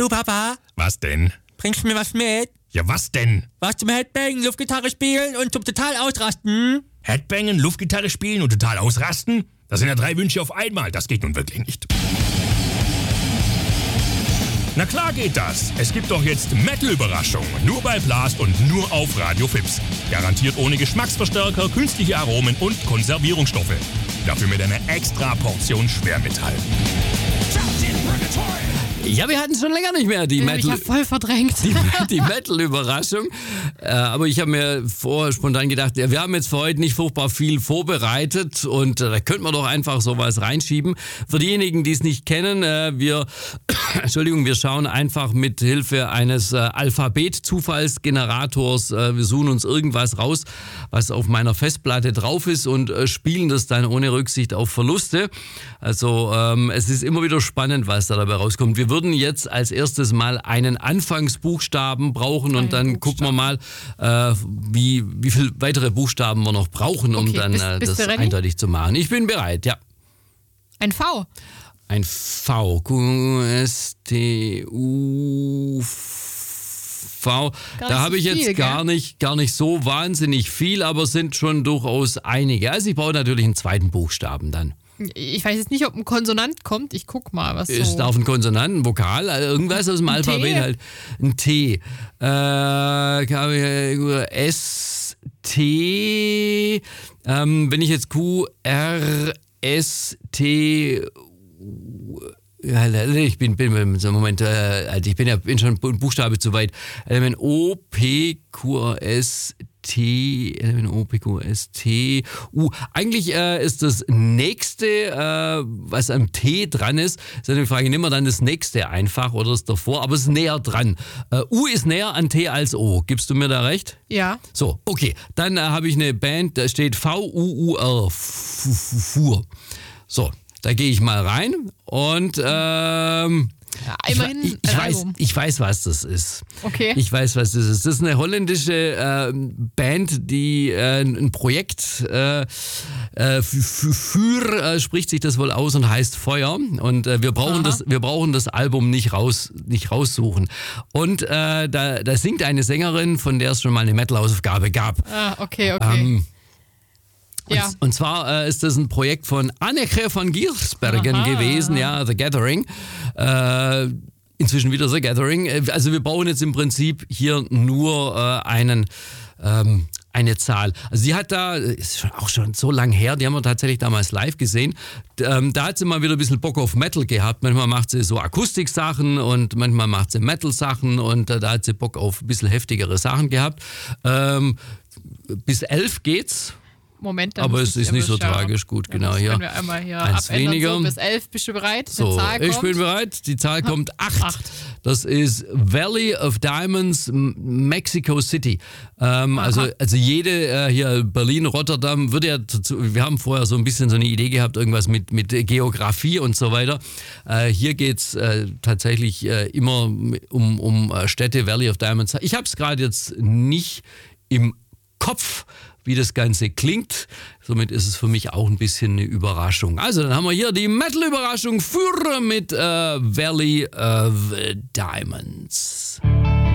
Du Papa, Was denn? bringst du mir was mit? Ja, was denn? Was zum Headbang, Luftgitarre spielen und zum total ausrasten? Headbangen, Luftgitarre spielen und total ausrasten? Das sind ja 3 Wünsche auf einmal. Das geht nun wirklich nicht. Na klar geht das. Es gibt doch jetzt Metal-Überraschung. Nur bei Blast und nur auf Radio Fips. Garantiert ohne Geschmacksverstärker, künstliche Aromen und Konservierungsstoffe. Dafür mit einer extra Portion Schwermetall. Ja, wir hatten schon länger nicht mehr die Ich Metal... habe voll verdrängt. Die Metal-Überraschung. Aber ich habe mir vorher spontan gedacht, ja, wir haben jetzt für heute nicht furchtbar viel vorbereitet und da könnten wir doch einfach sowas reinschieben. Für diejenigen, die es nicht kennen, wir schauen einfach mit Hilfe eines Alphabet-Zufallsgenerators, wir suchen uns irgendwas raus, was auf meiner Festplatte drauf ist und spielen das dann ohne Rücksicht auf Verluste. Also es ist immer wieder spannend, was da dabei rauskommt. Wir würden jetzt als erstes mal einen Anfangsbuchstaben brauchen und dann gucken wir mal, wie viele weitere Buchstaben wir noch brauchen, um Okay, dann bist das du ready? eindeutig zu machen. Ich bin bereit, ja. Ein V. Ein V. Q-S-T-U-V. Da habe ich jetzt viel, gar nicht so wahnsinnig viel, aber es sind schon durchaus einige. Also ich brauche natürlich einen zweiten Buchstaben dann. Ich weiß jetzt nicht, ob ein Konsonant kommt. Ich guck mal, was Es so... darf ein Konsonant, ein Vokal, irgendwas aus dem Ein Alphabet T? halt. Ein T. S-T. Wenn ich jetzt Q, R, S, T. Ich bin schon ein Buchstabe zu weit. O, P, Q, S, T, O, P, Q, S, T, U. Eigentlich ist das nächste, was am T dran ist eine Frage, nehmen wir dann das nächste einfach oder das davor, aber es ist näher dran. U ist näher an T als O. Gibst du mir da recht? Ja. So, okay. Dann habe ich eine Band, da steht V-U-U-R. Fur. So, da gehe ich mal rein und Immerhin ein Album. ich weiß, was das ist. Okay. Ich weiß, was das ist. Das ist eine holländische Band, die ein Projekt spricht sich das wohl aus und heißt Feuer. Und wir brauchen das Album nicht raussuchen. Und da singt eine Sängerin, von der es schon mal eine Metal-Hausaufgabe gab. Ah, okay. Ja. Und zwar ist das ein Projekt von Anneke van Giersbergen gewesen, ja, The Gathering. Inzwischen wieder The Gathering. Also wir bauen jetzt im Prinzip hier nur eine Zahl. Also sie hat da, ist auch schon so lang her, die haben wir tatsächlich damals live gesehen. Da hat sie mal wieder ein bisschen Bock auf Metal gehabt. Manchmal macht sie so Akustik-Sachen und manchmal macht sie Metal-Sachen und da hat sie Bock auf ein bisschen heftigere Sachen gehabt. Bis 11 geht's. Moment, dann aber muss es ist nicht so tragisch. Gut, dann genau hier. Können wir einmal hier Eins abändern. weniger. So, bis 11 bist du bereit? Die So, Zahl ich kommt. bin bereit. Die Zahl kommt 8. Das ist Valley of Diamonds, Mexico City. Also jede hier Berlin, Rotterdam würde ja dazu, wir haben vorher so ein bisschen so eine Idee gehabt, irgendwas mit Geografie und so weiter. Hier geht's tatsächlich immer um Städte, Valley of Diamonds. Ich habe es gerade jetzt nicht im Kopf, wie das Ganze klingt. Somit ist es für mich auch ein bisschen eine Überraschung. Also dann haben wir hier die Metal-Überraschung für mit Valley of Diamonds.